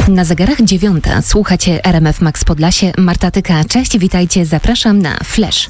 Na zegarach 9. Słuchacie RMF Max Podlasie. Marta Tyka, cześć, witajcie, zapraszam na Flash.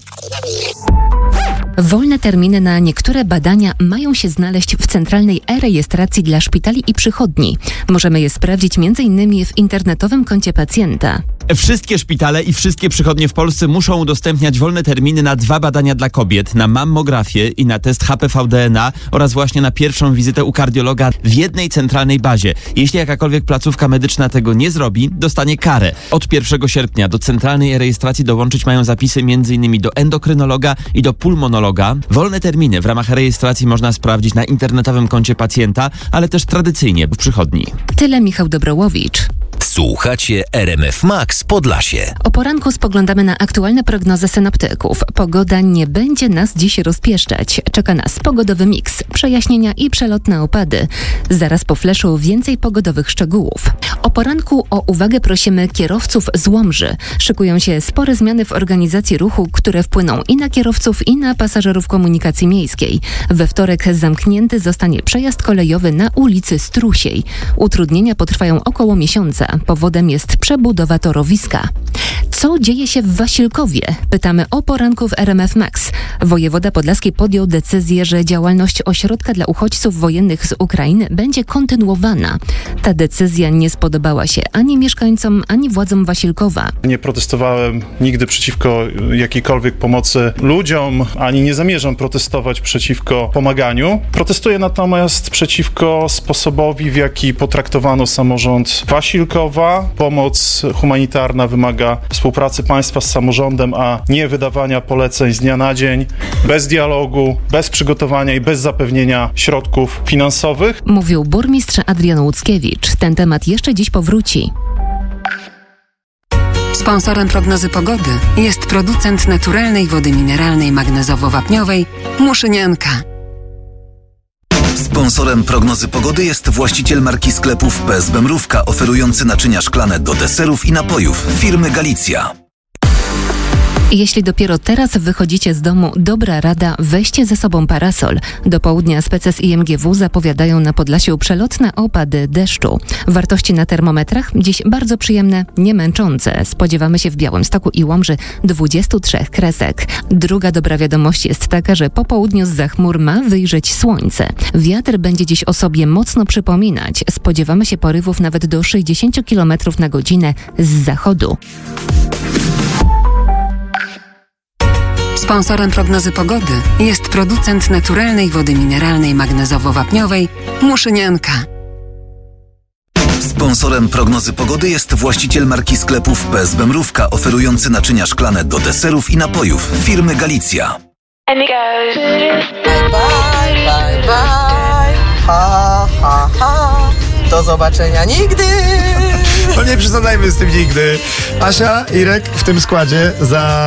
Wolne terminy na niektóre badania mają się znaleźć w centralnej e-rejestracji dla szpitali i przychodni. Możemy je sprawdzić m.in. w internetowym koncie pacjenta. Wszystkie szpitale i wszystkie przychodnie w Polsce muszą udostępniać wolne terminy na 2 badania dla kobiet, na mammografię i na test HPV-DNA oraz właśnie na pierwszą wizytę u kardiologa w jednej centralnej bazie. Jeśli jakakolwiek placówka medyczna tego nie zrobi, dostanie karę. Od 1 sierpnia do centralnej rejestracji dołączyć mają zapisy m.in. do endokrynologa i do pulmonologa. Wolne terminy w ramach rejestracji można sprawdzić na internetowym koncie pacjenta, ale też tradycyjnie w przychodni. Tyle Michał Dobrołowicz. Słuchacie RMF Max Podlasie. O poranku spoglądamy na aktualne prognozy synoptyków. Pogoda nie będzie nas dziś rozpieszczać. Czeka nas pogodowy miks, przejaśnienia i przelotne opady. Zaraz po fleszu więcej pogodowych szczegółów. O poranku o uwagę prosimy kierowców z Łomży. Szykują się spore zmiany w organizacji ruchu, które wpłyną i na kierowców, i na pasażerów komunikacji miejskiej. We wtorek zamknięty zostanie przejazd kolejowy na ulicy Strusiej. Utrudnienia potrwają około miesiąca. Powodem jest przebudowa torowiska. Co dzieje się w Wasilkowie? Pytamy o poranku w RMF Max. Wojewoda podlaski podjął decyzję, że działalność ośrodka dla uchodźców wojennych z Ukrainy będzie kontynuowana. Ta decyzja nie spodobała się ani mieszkańcom, ani władzom Wasilkowa. Nie protestowałem nigdy przeciwko jakiejkolwiek pomocy ludziom, ani nie zamierzam protestować przeciwko pomaganiu. Protestuję natomiast przeciwko sposobowi, w jaki potraktowano samorząd Wasilkowa. Pomoc humanitarna wymaga współpracy państwa z samorządem, a nie wydawania poleceń z dnia na dzień, bez dialogu, bez przygotowania i bez zapewnienia środków finansowych. Mówił burmistrz Adrian Łuckiewicz. Ten temat jeszcze dziś powróci. Sponsorem prognozy pogody jest producent naturalnej wody mineralnej magnezowo-wapniowej Muszynianka. Sponsorem prognozy pogody jest właściciel marki sklepów PSB Mrówka, oferujący naczynia szklane do deserów i napojów firmy Galicja. Jeśli dopiero teraz wychodzicie z domu, dobra rada, weźcie ze sobą parasol. Do południa spece z IMGW zapowiadają na Podlasiu przelotne opady deszczu. Wartości na termometrach dziś bardzo przyjemne, nie męczące. Spodziewamy się w Białymstoku i Łomży 23 kresek. Druga dobra wiadomość jest taka, że po południu zza chmur ma wyjrzeć słońce. Wiatr będzie dziś o sobie mocno przypominać. Spodziewamy się porywów nawet do 60 km na godzinę z zachodu. Sponsorem prognozy pogody jest producent naturalnej wody mineralnej magnezowo-wapniowej Muszynianka. Sponsorem prognozy pogody jest właściciel marki sklepów PSB Mrówka, oferujący naczynia szklane do deserów i napojów firmy Galicja. And it goes Bye, bye, bye. Ha, ha, ha. Do zobaczenia nigdy. No nie przesadzajmy z tym nigdy. Asia, Irek w tym składzie za